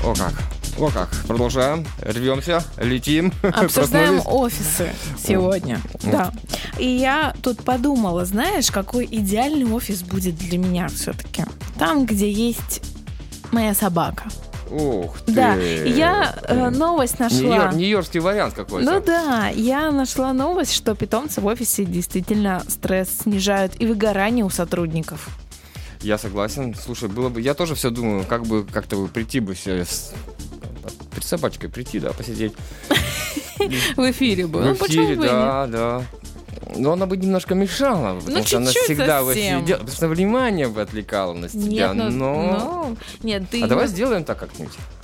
О как. О как. Продолжаем. Рвемся. Летим. Обсуждаем Проснулись. офисы сегодня. Да. И я тут подумала, знаешь, какой идеальный офис будет для меня все-таки? Там, где есть моя собака. Ух ты. Да, я новость нашла. Нью-Йоркский вариант какой-то. Ну да, я нашла новость, что питомцы в офисе действительно стресс снижают и выгорание у сотрудников. Я согласен. Слушай, было бы... Я тоже все думаю, как бы как-то бы прийти бы себе перед собачкой прийти, да, посидеть. В эфире бы. В Ну почему эфире, бы и нет? да. Но она бы немножко мешала, потому что она чуть-чуть всегда совсем. сидела, потому что внимание бы отвлекало на тебя. Нет, но... нет, ты... А давай сделаем так как-нибудь.